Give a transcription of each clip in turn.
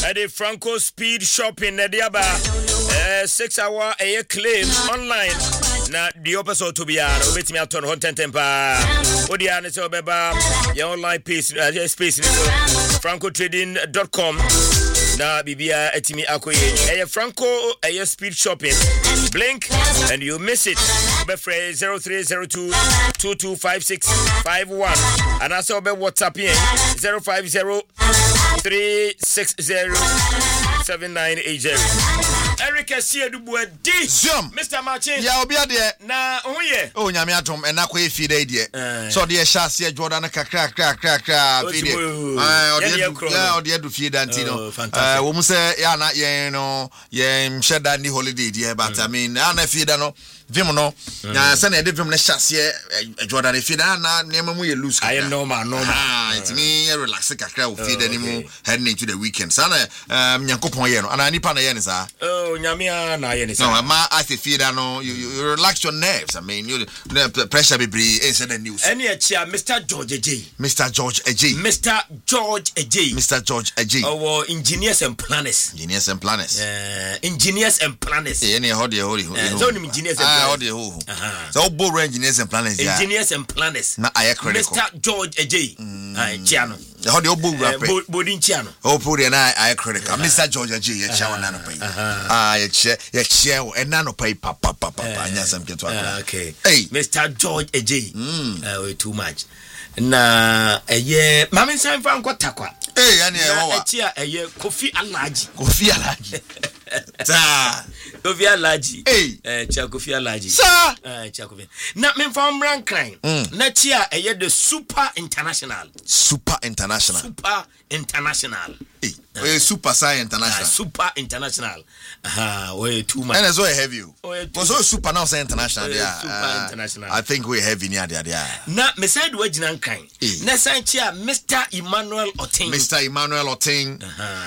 the Franco Speed Shopping Nediaba 6 hour a claim online. Na the opposite to be an obey me aton hot temper. Odiane so beba your online space francotrading.com. Na bibia etimi akoye Franco Speed Shopping. Blink and you miss it. Befre 0302 225651 and also be WhatsApp 050 360 7980. Eric Siedubu D. Mr. Martin. Ya obi ade na oye. Oh nyame atom na kwa efi da die. So de shase Jordan kakra fi de. Ode edu fi da ntino. Wo mu se ya na yen no yen sheda ni holiday die but I mean na fi da no vim no na se na de vim na shase Jordan fi da na nema mu ye loose. I normal. It me relax kakra wo fi da ni mu heading into the weekend. Sa na nyankopon ye no ana nipa na ye ni sa. Nyamia na ye ni sa. No, I feel that no you relax your nerves. I mean you the pressure be breathe inside the news. Any chia Mr. George Ej. Mr. George Ej. Our engineers and planners. Engineers and planners. Any hold so engineers and planners. So both engineers and planners. Engineers and planners. Na aye critical. Mr. George Ej. Chiano. How the obo rapper. Bodin Chiano. Oh put and I critical. Mr. George Ej ye chawa nano pay. Ye share and nano pay papa. Okay. Hey, Mr. George Ej. Too much. Na Mama San Franco Takwa. Hey, yani chia Kofi Alaji. Ta. Kofi Alaji. Hey. Chia Kofi Alaji. Sa. Chia Kofi. Na me from ranking. Na chia the Super International. Hey. Super Science International. Super International. We too much. And as well heavy. Was so super now say international there. Super International. I think we heavy near there. Na me side we jinan kan. Na san chia Mr. Emmanuel Oting. Mr. Emmanuel Oting.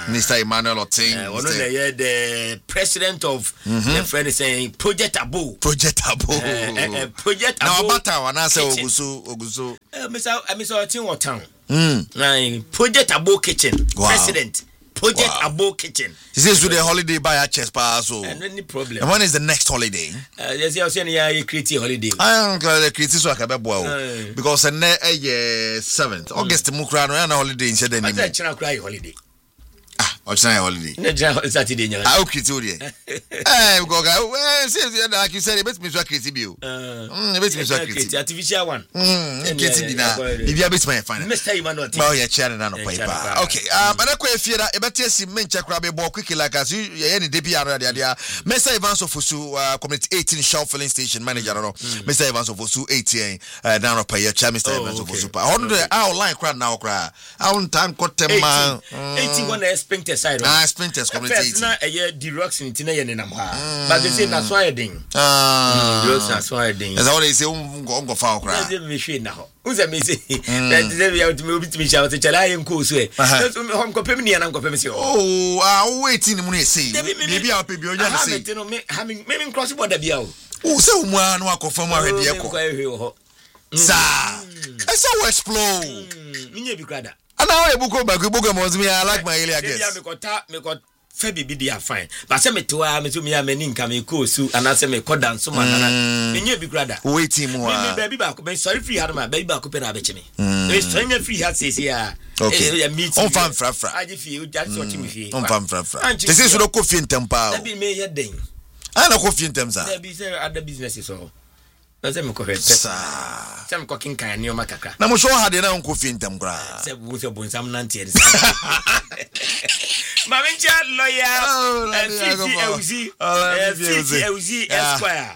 One of the president of the friend is saying Project Abo. Project Abo. Now bata wana say Oguso. Mr. Oting Otan. Project Abo Kitchen. Wow. President. Project Abo Kitchen. He says to the holiday by a chest pass. So any problem. And when is the next holiday? Yes, you're saying you create a holiday. I don't create so I can because the 7th August Mukrano and holiday instead of holiday. Or holiday. Saturday. I okay to you. Go like you said, it makes me so creative. Artificial one. If you are my fine. Mr. Emmanuel. Oh, yeah, chair and paper. Okay. But I quite fear that a better men check rabbit more quickly like as you any DPR. Mr. Evans of Fusu, Community 18 Shell Filling Station Manager. Mr. Evans of Fusu 18 down up here. Mr. Evans of Fusu. On the outline crowd now cry. Our time got 10 miles. 18 one Sprinter side. Sprinters community. Now a year direction in Tina and Namha. But they say that's why I ding. That's why I ding. As always say, go foul cry. Now. Who's a missing? We have to move to me shout to Chalai and Coosway. Home company and Uncle Pemisio. Oh, I'll wait in the morning. See, maybe I'll be beyond having maybe cross border bill. Oh, so one walk of from already. Sir, I saw explode. Minnie Brother. And now I book back was me. I like my area. Me got Fabi be there fine. But say me to me a meaning come so and I say me call down so man. Me be brother. Waiting more. Me baby back. Me sorry free had my baby back up na beche me. Me stranger free had says here. Okay. On fan fra. I feel just what me feel. On fan fra. This is no coffee in temper. That be me here then. I no coffee in temper. There be other businesses so. Na say me ko sa me ko kin kan ni o makaka na mo show ha de na on ko fi ntem kra say wo se bon sam nantie de ma men cha loyal FCLZ Esquire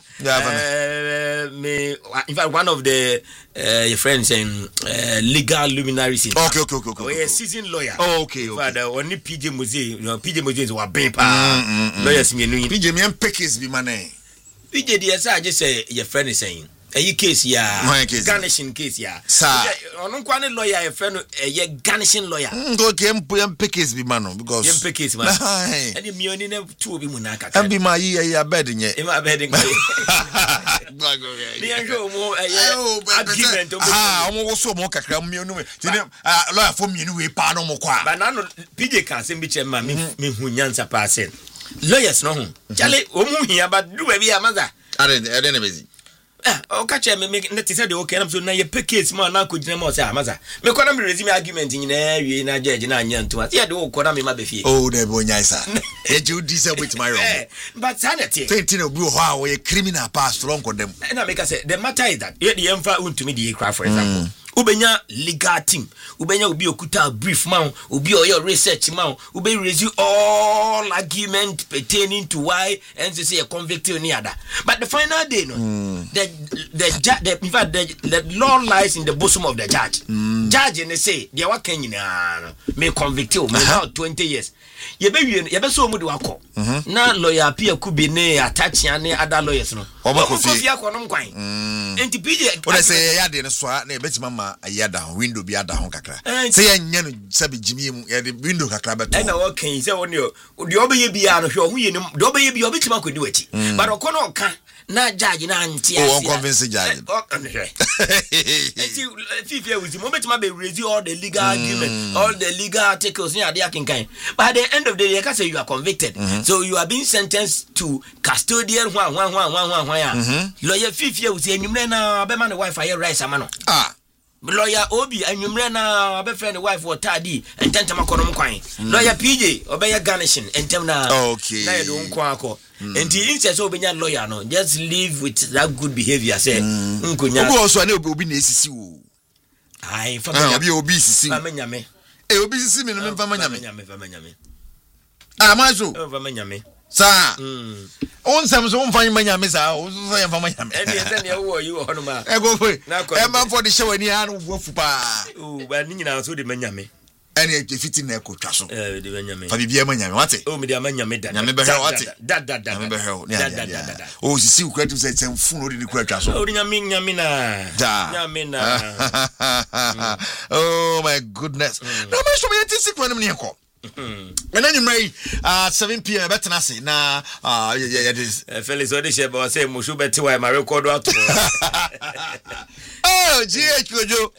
me in fact one of the your friends in legal luminaries okay we seasoned lawyer okay but only PJ Muzi PJ Muzi is wa ben pa lawyers me no PJ me pickers be money. PJ dey say I just say your friend is saying case ya garnishing case ya ono kwa ne lawyer e fe no ye garnishing lawyer okay em case bi man because em case man any mioni na tu obi mu na kaka am bi ma yi abed nye e ma abed nye ni anjo mo argument omo wo so mo kakra mionu tini lawyer for mienu we pa no mo kwa ba na no PJ kan se bi che ma me hu nyansa pa sen lawyers no hu chale omu hia ba du ba bi amaza are na bezi o ka che me net say de okay na so na ye case ma na ko gina ma o say amaza me ko na me resume argument nyina wie na judge na anya ntoma ye de o ko na me ma be fie oh na bo nyaisa e ju di say with my wrong but sanity 20 obi ho a we criminal past long condemn na make say the matter is that ye de emfa untumi de cry for example ubenya legal team ubenya obi okuta brief man obi oyo research man ube review all argument pertaining to why NCC a convicted ni other but the final day no the in fact the law lies in the bosom of the judge judge and say they wa kan nyina me convict you now 20 years ye be so mu de wakọ na lawyer Pia Kubi ne attach ya ne other lawyers no obakofi akonom kwan enti PJ o say ya de ne so na e betima ma ayada window bi ada ho kakra say ya nya no sabe jimi mu ya de window kakra beto na o kan say won de obeye bia no hwe o hu ye nim de obeye bia obetima kodi wachi but okono ka na judge na antia o convince judge enti fifia with him obetima be review all the legal argument all the legal articles ni ade akinkan but at the end of the day you say you are convicted so you are being sentenced to custodial ya lawyer fifia with enwumre na be man the wife aye rice amano lawyer Obi enwumre na be friend the wife what tadi ententem akonom kwan lawyer PJ obey garnishing entem na okay na ye do nkwa akọ enti inse so obenya lawyer no just live with that good behavior say nkonya obi also na obi na esisi wo ai fa obi sisi fa manyame obi sisi me no me fa manyame mazo fa manyame sa on sam so mfa manyame sa o so ya mfa manyame e dey say wo yi wo no ma e go foi e man for the show ani an wo fu pa ba ni nyina so de manyame ene e fiti na ko twa so de manyame fa bibia manyame wate o me de manyame da nyame be he wate da nyame be he o sisi ukretu say semfu no de kura twa so o nyame na nyame na oh my goodness no me so me tisi kwa ni ko and then you may 7 p.m. better na say na this Felix Odisha say mushu beti wa my record out oh GH Kojo